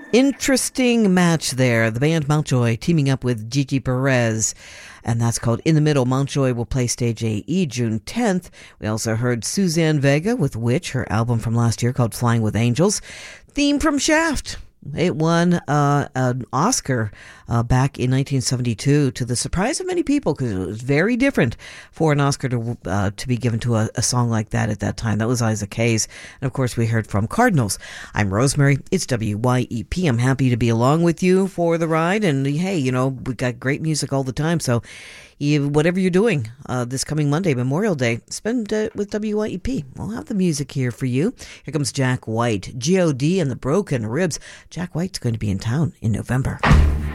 Interesting match there. The band Mountjoy teaming up with Gigi Perez, and that's called In the Middle. Mountjoy will play Stage AE June 10th. We also heard Suzanne Vega with Witch, her album from last year called Flying with Angels. Theme from Shaft. It won an Oscar back in 1972 to the surprise of many people, because it was very different for an Oscar to be given to a song like that at that time. That was Isaac Hayes. And of course we heard from Cardinals. I'm Rosemary. It's WYEP. I'm happy to be along with you for the ride. And hey, you know, we got great music all the time. So whatever you're doing this coming Monday, Memorial Day, spend it with WYEP. We'll have the music here for you. Here comes Jack White, G.O.D. and the Broken Ribs. Jack White's going to be in town in November.